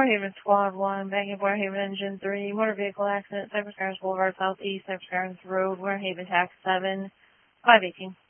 War Haven Squad 1, Bank of War Haven Engine 3, motor vehicle accident, Cypress Gardens Boulevard Southeast, Cypress Gardens Road, War Haven Tax 7, 518.